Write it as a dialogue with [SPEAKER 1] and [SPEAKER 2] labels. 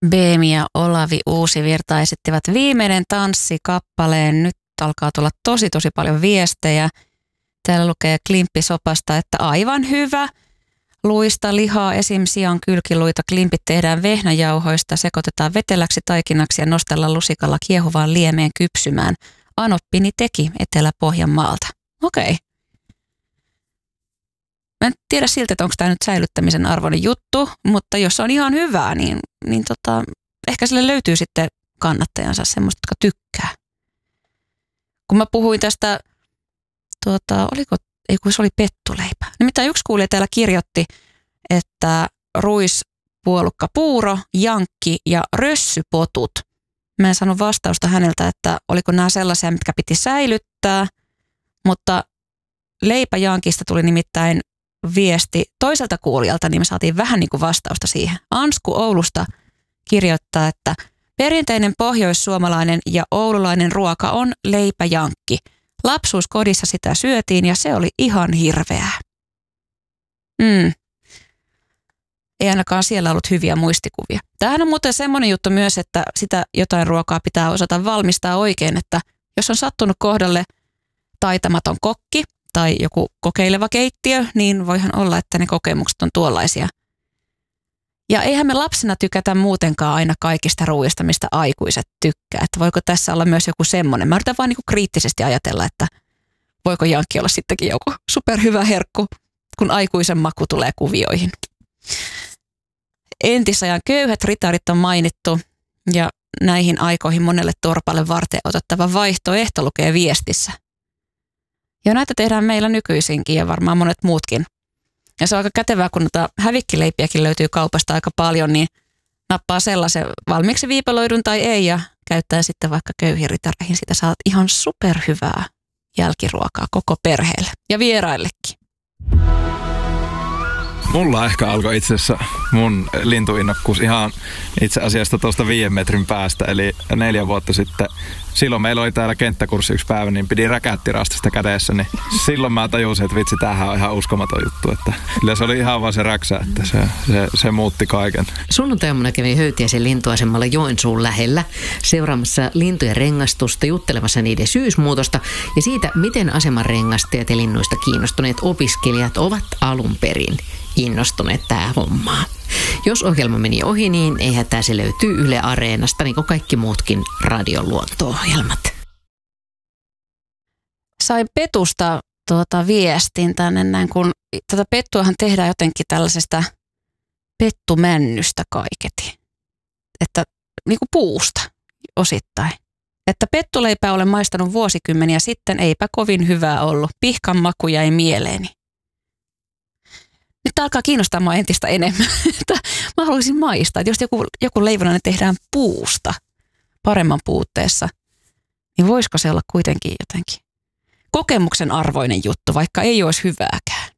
[SPEAKER 1] Beemi ja Olavi Uusivirta esittivät Viimeinen tanssi-kappaleen. Nyt alkaa tulla tosi paljon viestejä. Täällä lukee Klimppi Sopasta, että aivan hyvä. Luista, lihaa, esim. Sian kylkiluita. Klimpit tehdään vehnäjauhoista, sekoitetaan veteläksi taikinaksi ja nostellaan lusikalla kiehuvaan liemeen kypsymään. Anoppini teki Etelä-Pohjanmaalta. Okei. Mä en tiedä siltä, että onko tämä nyt säilyttämisen arvoinen juttu, mutta jos on ihan hyvää, niin ehkä sille löytyy sitten kannattajansa semmoista, jotka tykkää. Kun mä puhuin tästä, kun se oli pettuleipä. Nimittäin yksi kuulija täällä kirjoitti, että ruispuolukka puuro, jankki ja rössypotut. Mä en saanut vastausta häneltä, että oliko nämä sellaisia, mitkä piti säilyttää, mutta leipäjankista tuli nimittäin viesti toiselta kuulijalta, niin me saatiin vähän niin kuin vastausta siihen. Ansku Oulusta kirjoittaa, että perinteinen pohjoissuomalainen ja oululainen ruoka on leipäjankki. Lapsuuskodissa sitä syötiin ja se oli ihan hirveää. Ei ainakaan siellä ollut hyviä muistikuvia. Tämähän on muuten semmoinen juttu myös, että sitä jotain ruokaa pitää osata valmistaa oikein, että jos on sattunut kohdalle taitamaton kokki tai joku kokeileva keittiö, niin voihan olla, että ne kokemukset on tuollaisia. Ja eihän me lapsena tykätä muutenkaan aina kaikista ruuista, mistä aikuiset tykkää. Että voiko tässä olla myös joku semmoinen. Mä yritän vaan niin kuin kriittisesti ajatella, että voiko jankki olla sittenkin joku superhyvä herkku, kun aikuisen maku tulee kuvioihin. Entisajan köyhät ritarit on mainittu ja näihin aikoihin monelle torpalle varten otettava vaihtoehto lukee viestissä. Ja näitä tehdään meillä nykyisinkin ja varmaan monet muutkin. Ja se on aika kätevää, kun noita hävikkileipiäkin löytyy kaupasta aika paljon, niin nappaa sellaisen valmiiksi viipaloidun tai ei ja käyttää sitten vaikka köyhiin ritareihin. Sitä saat ihan superhyvää jälkiruokaa koko perheelle ja vieraillekin.
[SPEAKER 2] Mulla ehkä alkoi itse asiassa mun lintuinnokkuus ihan itse asiassa tuosta 5 metrin päästä, eli 4 vuotta sitten. Silloin meillä oli täällä kenttäkurssi yksi päivä, niin pidi räkättirastista kädessä, niin silloin mä tajusin, että vitsi, tämähän on ihan uskomaton juttu. Että kyllä se oli ihan vaan se räksä, että se muutti kaiken.
[SPEAKER 3] Sunnuntaina kävin Höytiäisen lintuasemalla Joensuun lähellä seuraamassa lintujen rengastusta, juttelemassa niiden syysmuutosta ja siitä, miten aseman rengastajat ja linnuista kiinnostuneet opiskelijat ovat alun perin innostuneet tähän hommaan. Jos ohjelma meni ohi, niin eihän tämä se löytyy Yle Areenasta, niin kuin kaikki muutkin radion luonto-ohjelmat.
[SPEAKER 1] Sain Petusta viestin tänne näin, kun tätä pettuahan tehdään jotenkin tällaisesta pettumännystä kaiketi. Että niin kuin puusta osittain. Että pettuleipää olen maistanut vuosikymmeniä sitten, eipä kovin hyvää ollut. Pihkan maku jäi mieleeni. Nyt alkaa kiinnostaa mua entistä enemmän. Mä haluaisin maistaa, että jos joku leivonainen tehdään puusta paremman puutteessa, niin voisiko se olla kuitenkin jotenkin kokemuksen arvoinen juttu, vaikka ei olisi hyvääkään.